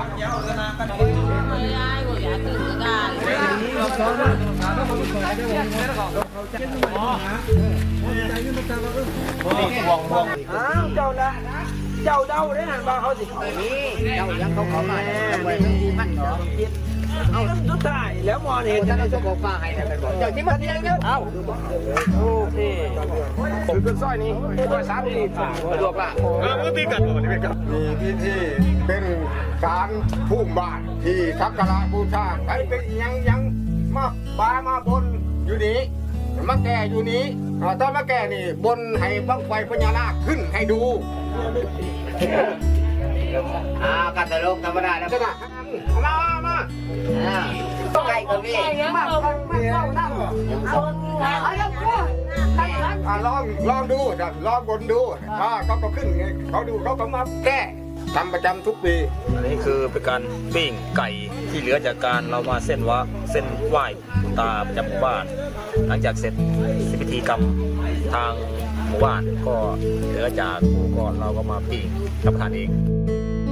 เจ้าละเจ้าเดาได้หันมาเขาสิเจ้ายังเขาขอมามันเนาะเอาสุดท้ายแล้วมอนเห็นท่านเราจะบอกว่าให้แต่เป็นบอกเจ้าที่มันยังเยอะเอาโอเคผมเป็นสร้อยนี้สร้อย3นี่สะดวกละมือตีกันมีพิธีเป็นการพุ่มบ้านที่สักการะบูชาใครเป็นยังมาบามาบนอยู่นี้มาแก่อยู่นี้ตอนมาแก่นี่บนให้บังไฟพญานาคขึ้นให้ดูกันตลกธรรมดาแล้วก็มาต้องไก่กับพี่มาลองดูลองบนดูเขาก็ขึ้นเขาดูเขาก็มาแก้ทำประจำทุกปีอันนี้คือเป็นการปิ้งไก่ที่เหลือจากการเรามาเส้นไหว้ตาประจำหมู่บ้าน หลังจากเสร็จพิธีกรรมทางหมู่บ้านก็เหลือจากหมู่ก่อนเราก็มาปิ้งรับประทานเอง